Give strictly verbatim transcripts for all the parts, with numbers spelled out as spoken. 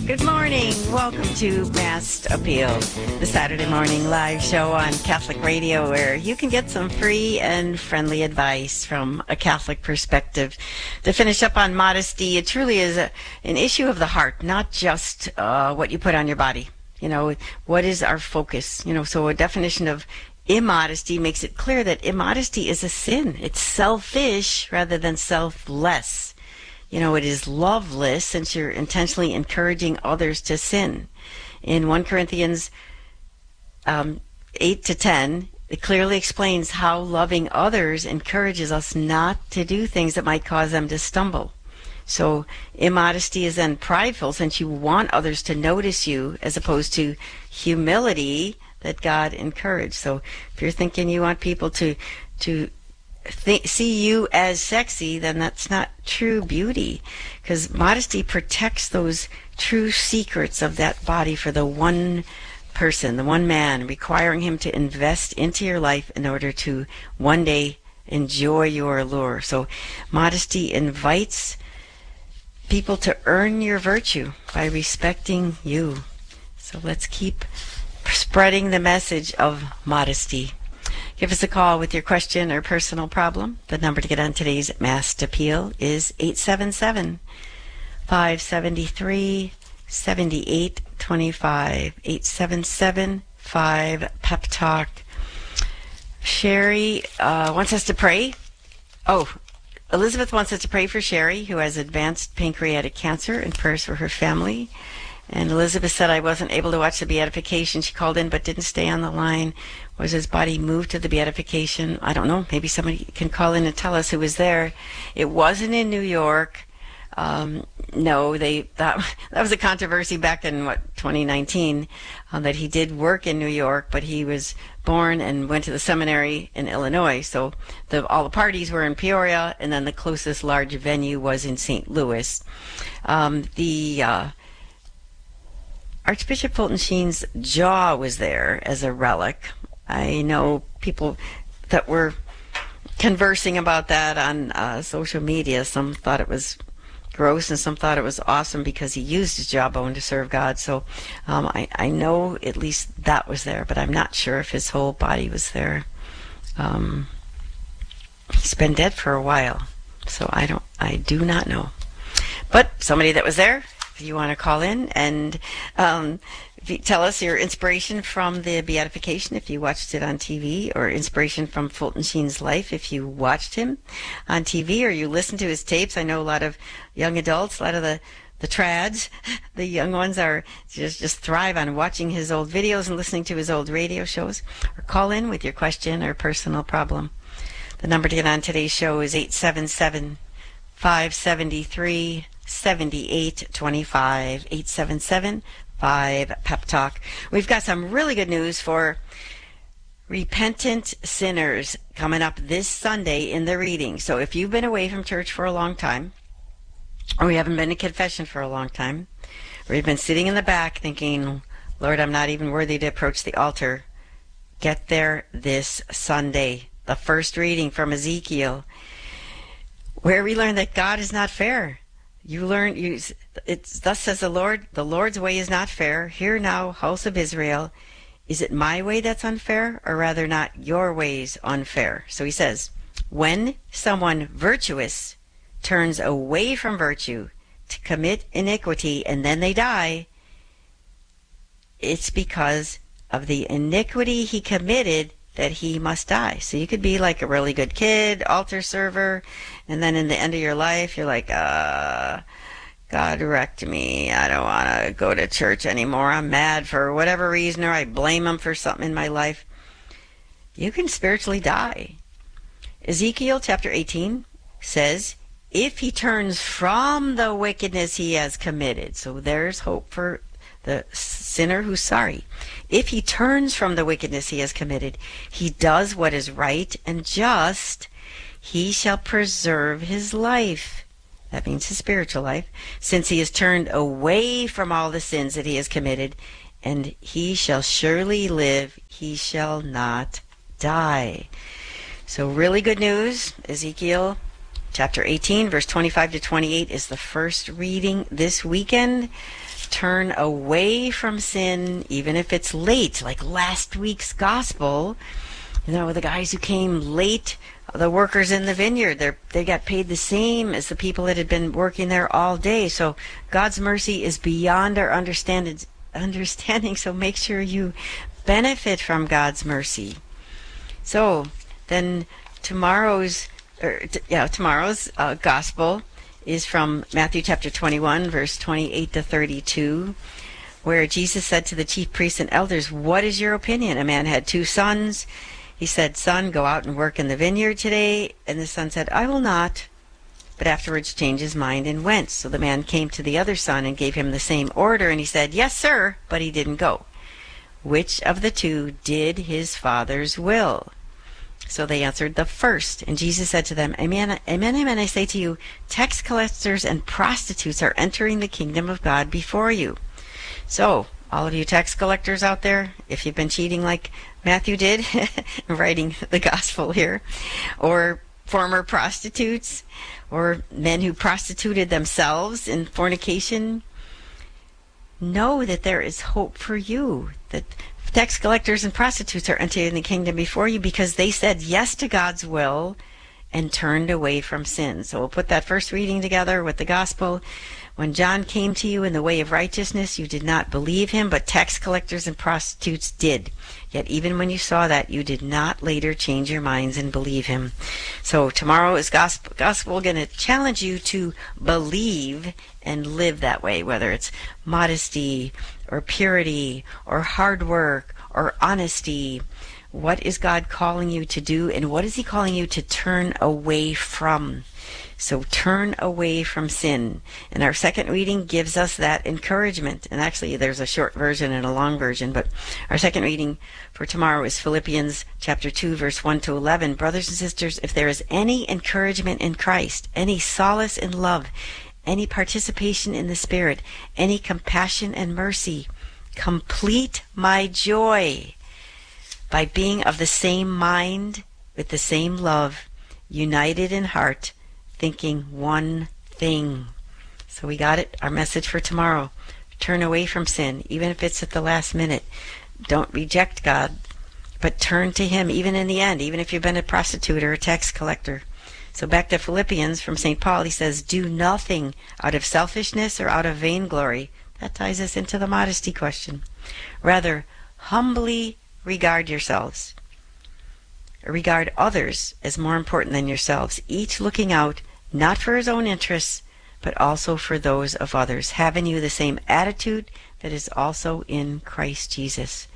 Good morning. Welcome to Mass Appeal, the Saturday morning live show on Catholic Radio, where you can get some free and friendly advice from a Catholic perspective. To finish up on modesty, it truly is a, an issue of the heart, not just uh, what you put on your body. You know, what is our focus? You know, so a definition of immodesty makes it clear that immodesty is a sin. It's selfish rather than selfless. You know, it is loveless since you're intentionally encouraging others to sin. In First Corinthians um, eight to ten, it clearly explains how loving others encourages us not to do things that might cause them to stumble. So immodesty is then prideful since you want others to notice you, as opposed to humility that God encouraged. So if you're thinking you want people to to Th- see you as sexy, then that's not true beauty, because modesty protects those true secrets of that body for the one person, the one man, requiring him to invest into your life in order to one day enjoy your allure. So modesty invites people to earn your virtue by respecting you. So let's keep spreading the message of modesty. Give us a call with your question or personal problem. The number to get on today's Mass Appeal is eight seven seven, five seven three, seven eight two five. eight seven seven, five, Pep Talk. Sherry uh, wants us to pray. Oh, Elizabeth wants us to pray for Sherry, who has advanced pancreatic cancer, and prayers for her family. And Elizabeth said, I wasn't able to watch the beatification. She called in but didn't stay on the line. Was his body moved to the beatification? I don't know. Maybe somebody can call in and tell us who was there. It wasn't in New York. Um, no, they that that was a controversy back in, what, twenty nineteen, uh, that he did work in New York, but he was born and went to the seminary in Illinois. So the, all the parties were in Peoria, and then the closest large venue was in Saint Louis. Um, the... Uh, Archbishop Fulton Sheen's jaw was there as a relic. I know people that were conversing about that on uh, social media. Some thought it was gross and some thought it was awesome because he used his jawbone to serve God. So um, I, I know at least that was there, but I'm not sure if his whole body was there. Um, he's been dead for a while, so I don't, I do not know. But somebody that was there, if you want to call in and um, tell us your inspiration from the beatification if you watched it on T V, or inspiration from Fulton Sheen's life if you watched him on T V or you listened to his tapes. I know a lot of young adults, a lot of the, the trads, the young ones are just, just thrive on watching his old videos and listening to his old radio shows. Or call in with your question or personal problem. The number to get on today's show is eight seven seven, five seven three, seven eight two five. eight seven seven, five, Pep Talk. We've got some really good news for repentant sinners coming up this Sunday in the reading. So if you've been away from church for a long time, or you haven't been to confession for a long time, or you've been sitting in the back thinking, Lord, I'm not even worthy to approach the altar, get there this Sunday. The first reading from Ezekiel, where we learn that God is not fair. You learn, you, it's thus says the Lord, the Lord's way is not fair. Hear now, house of Israel, is it my way that's unfair, or rather not your ways unfair? So he says, when someone virtuous turns away from virtue to commit iniquity and then they die, it's because of the iniquity he committed that he must die. So you could be like a really good kid, altar server, and then in the end of your life, you're like, uh, God wrecked me. I don't want to go to church anymore. I'm mad for whatever reason, or I blame him for something in my life. You can spiritually die. Ezekiel chapter eighteen says, if he turns from the wickedness he has committed, so there's hope for the sinner who's sorry. If he turns from the wickedness he has committed, he does what is right and just, he shall preserve his life. That means his spiritual life, since he has turned away from all the sins that he has committed, and he shall surely live, he shall not die. So really good news. Ezekiel chapter eighteen, verse twenty-five to twenty-eight is the first reading this weekend. turn away from sin, even if it's late, like last week's gospel. You know, the guys who came late, the workers in the vineyard, they they got paid the same as the people that had been working there all day. So God's mercy is beyond our understanding, understanding. So make sure you benefit from God's mercy. So then tomorrow's, or, yeah, tomorrow's uh, gospel is from Matthew chapter twenty-one, verse twenty-eight to thirty-two, where Jesus said to the chief priests and elders, "What is your opinion? A man had two sons. He said, 'Son, go out and work in the vineyard today.' And the son said, 'I will not.' But afterwards changed his mind and went. So the man came to the other son and gave him the same order. And he said, 'Yes, sir,' but he didn't go. Which of the two did his father's will?" So they answered, "The first." And Jesus said to them, Amen, amen, amen, I say to you, tax collectors and prostitutes are entering the kingdom of God before you. So, all of you tax collectors out there, if you've been cheating like Matthew did, writing the gospel here, or former prostitutes, or men who prostituted themselves in fornication, know that there is hope for you, that tax collectors and prostitutes are entering the kingdom before you because they said yes to God's will and turned away from sin. So we'll put that first reading together with the gospel. When John came to you in the way of righteousness, you did not believe him, but tax collectors and prostitutes did. Yet even when you saw that, you did not later change your minds and believe him. So tomorrow is gospel. Gospel going to challenge you to believe and live that way, whether it's modesty or purity or hard work or honesty. What is God calling you to do, and what is he calling you to turn away from? So turn away from sin. And our second reading gives us that encouragement. And actually there's a short version and a long version, but our second reading for tomorrow is Philippians chapter two, verse one to eleven. Brothers and sisters, if there is any encouragement in Christ, any solace in love, any participation in the Spirit, any compassion and mercy, complete my joy by being of the same mind, with the same love, united in heart, thinking one thing. So we got it, our message for tomorrow. Turn away from sin, even if it's at the last minute. Don't reject God, but turn to him even in the end, even if you've been a prostitute or a tax collector. So back to Philippians from Saint Paul, he says, do nothing out of selfishness or out of vainglory. That ties us into the modesty question. Rather, humbly regard yourselves. Regard others as more important than yourselves, each looking out not for his own interests, but also for those of others, having you the same attitude that is also in Christ Jesus.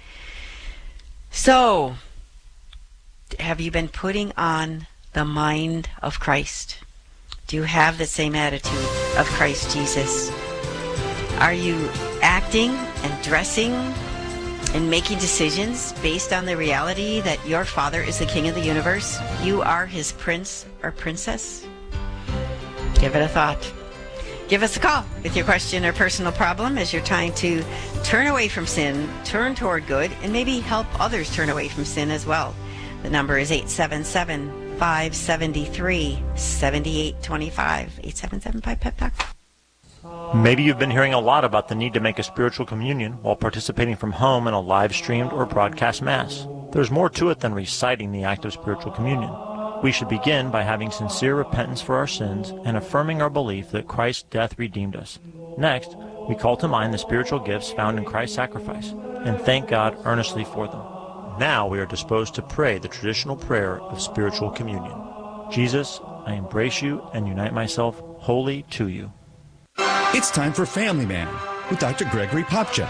So, have you been putting on the mind of Christ? Do you have the same attitude of Christ Jesus? Are you acting and dressing and making decisions based on the reality that your Father is the King of the universe? You are his prince or princess? Give it a thought. Give us a call with your question or personal problem as you're trying to turn away from sin, turn toward good, and maybe help others turn away from sin as well. The number is eight seven seven, five seven three, seven eight two five. eight seven seven five Pep Talk. Maybe you've been hearing a lot about the need to make a spiritual communion while participating from home in a live-streamed or broadcast Mass. There's more to it than reciting the act of spiritual communion. We should begin by having sincere repentance for our sins and affirming our belief that Christ's death redeemed us. Next, we call to mind the spiritual gifts found in Christ's sacrifice and thank God earnestly for them. Now we are disposed to pray the traditional prayer of spiritual communion. Jesus, I embrace you and unite myself wholly to you. It's time for Family Man with Doctor Gregory Popcak.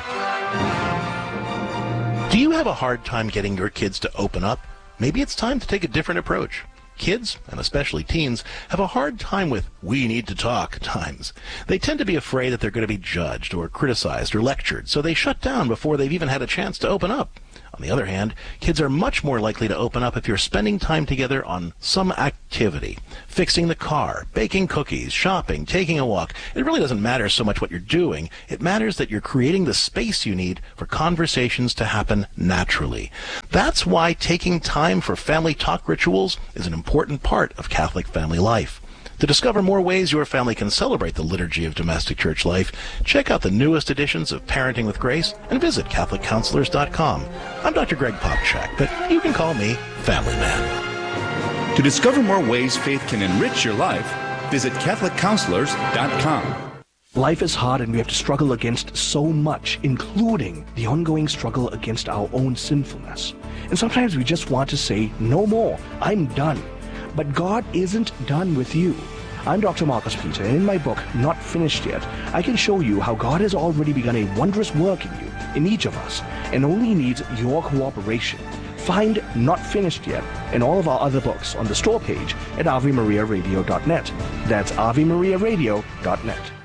Do you have a hard time getting your kids to open up? Maybe it's time to take a different approach. Kids, and especially teens, have a hard time with "we need to talk" times. They tend to be afraid that they're going to be judged or criticized or lectured, so they shut down before they've even had a chance to open up. On the other hand, kids are much more likely to open up if you're spending time together on some activity. Fixing the car, baking cookies, shopping, taking a walk. It really doesn't matter so much what you're doing. It matters that you're creating the space you need for conversations to happen naturally. That's why taking time for family talk rituals is an important part of Catholic family life. To discover more ways your family can celebrate the liturgy of domestic church life, check out the newest editions of Parenting with Grace and visit Catholic Counselors dot com. I'm Doctor Greg Popchak, but you can call me Family Man. To discover more ways faith can enrich your life, visit Catholic Counselors dot com. Life is hard and we have to struggle against so much, including the ongoing struggle against our own sinfulness. And sometimes we just want to say, no more, I'm done. But God isn't done with you. I'm Doctor Marcus Peter, and in my book, Not Finished Yet, I can show you how God has already begun a wondrous work in you, in each of us, and only needs your cooperation. Find Not Finished Yet and all of our other books on the store page at Ave Maria Radio dot net. That's Ave Maria Radio dot net.